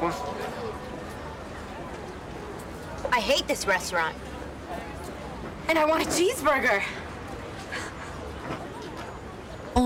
agua? I hate this restaurant. And I want a cheeseburger.